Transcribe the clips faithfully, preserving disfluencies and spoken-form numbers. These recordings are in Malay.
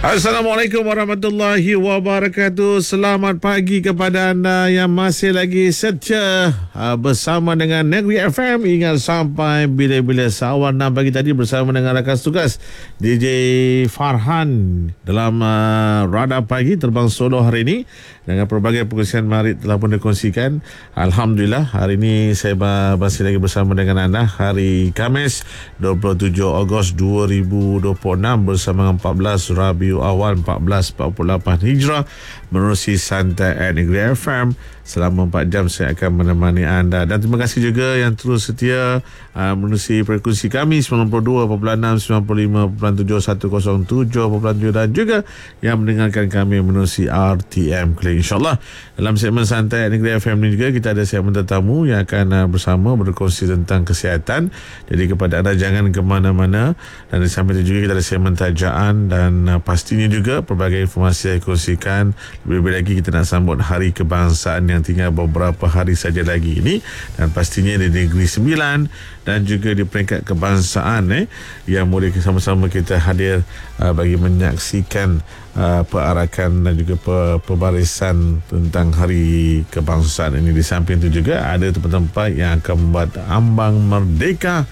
Assalamualaikum warahmatullahi wabarakatuh. Selamat pagi kepada anda yang masih lagi setia uh, bersama dengan Negeri F M. Ingat sampai bila-bila sawan enam pagi tadi bersama dengan rakan tugas D J Farhan dalam uh, Radar Pagi terbang solo hari ini dengan pelbagai perkongsian menarik telah pun dikongsikan. Alhamdulillah hari ini saya masih lagi bersama dengan anda hari Khamis dua puluh tujuh Ogos dua ribu dua puluh enam bersama empat belas Rabiul Awal empat belas empat puluh lapan Hijrah menerusi Santai at Negeri F M. Selama empat jam saya akan menemani anda, dan terima kasih juga yang terus setia uh, menerusi frekuensi kami sembilan puluh dua perpuluhan enam, sembilan puluh lima perpuluhan tujuh, seratus tujuh perpuluhan tujuh, dan juga yang mendengarkan kami menerusi R T M Klik. InsyaAllah dalam segmen Santai at Negeri F M ini juga kita ada segmen tetamu yang akan uh, bersama berkongsi tentang kesihatan. Jadi kepada anda jangan ke mana-mana, dan di samping itu juga kita ada segmen tajaan, dan uh, pastinya juga pelbagai informasi yang dikongsikan. Lebih-lebih lagi kita nak sambut Hari Kebangsaan yang tinggal beberapa hari saja lagi ini, dan pastinya di Negeri Sembilan dan juga di peringkat kebangsaan eh, yang boleh sama-sama kita hadir uh, bagi menyaksikan uh, perarakan dan juga pe- pembarisan tentang Hari Kebangsaan ini. Di samping itu juga ada tempat-tempat yang akan membuat ambang merdeka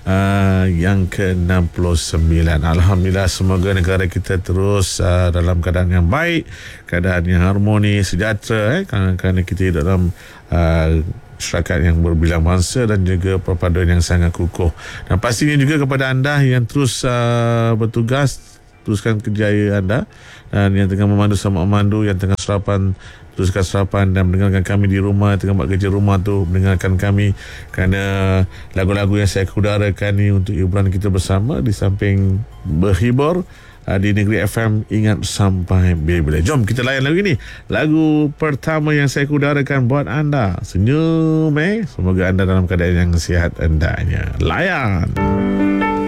Uh, yang ke enam puluh sembilan. Alhamdulillah, semoga negara kita terus uh, dalam keadaan yang baik, keadaan yang harmoni, sejahtera eh, kerana, kerana kita hidup dalam uh, masyarakat yang berbilang bangsa dan juga perpaduan yang sangat kukuh. Dan pastinya juga kepada anda yang terus uh, bertugas, teruskan kerjaya anda, dan yang tengah memandu sama memandu, yang tengah sarapan teruskan sarapan, dan mendengarkan kami di rumah, tengah buat kerja rumah tu mendengarkan kami, kerana lagu-lagu yang saya udarakan ni untuk hiburan kita bersama di samping berhibur uh, di Negeri F M. Ingat sampai bila-bila. Jom kita layan lagu ini. Lagu pertama yang saya udarakan buat anda. Senyum eh. Semoga anda dalam keadaan yang sihat hendaknya. Layan.